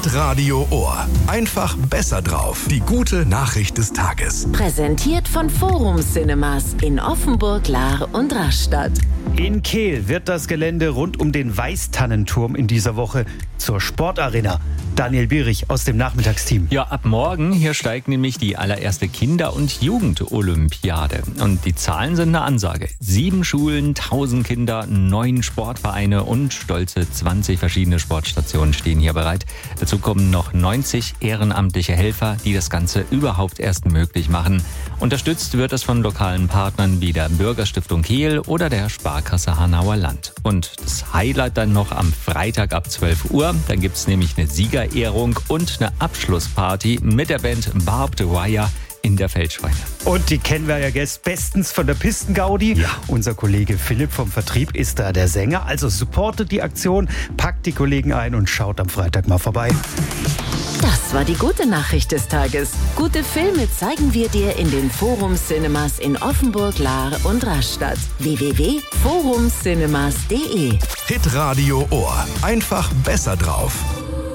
Hitradio Ohr. Einfach besser drauf. Die gute Nachricht des Tages. Präsentiert von Forum Cinemas in Offenburg, Lahr und Rastatt. In Kehl wird das Gelände rund um den Weißtannenturm in dieser Woche zur Sportarena. Daniel Bierich aus dem Nachmittagsteam. Ja, ab morgen hier steigt nämlich die allererste Kinder- und Jugendolympiade. Und die Zahlen sind eine Ansage. 7 Schulen, 1000 Kinder, 9 Sportvereine und stolze 20 verschiedene Sportstationen stehen hier bereit. Dazu kommen noch 90 ehrenamtliche Helfer, die das Ganze überhaupt erst möglich machen. Unterstützt wird es von lokalen Partnern wie der Bürgerstiftung Kehl oder der Sparkasse Hanauer Land. Und das Highlight dann noch am Freitag ab 12 Uhr. Da gibt es nämlich eine Siegerehrung und eine Abschlussparty mit der Band Barbed Wire in der Feldschweine. Und die kennen wir ja bestens von der Pistengaudi. Ja. Unser Kollege Philipp vom Vertrieb ist da der Sänger. Also supportet die Aktion, packt die Kollegen ein und schaut am Freitag mal vorbei. Das war die gute Nachricht des Tages. Gute Filme zeigen wir dir in den Forum Cinemas in Offenburg, Lahr und Rastatt. www.forumcinemas.de Hitradio Ohr. Einfach besser drauf.